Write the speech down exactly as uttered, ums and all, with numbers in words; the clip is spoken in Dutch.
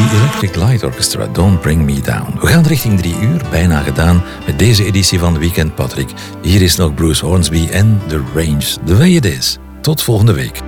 The Electric Light Orchestra, Don't Bring Me Down. We gaan richting drie uur, bijna gedaan, met deze editie van Weekend Patrick. Hier is nog Bruce Hornsby en The Range, The Way It Is. Tot volgende week.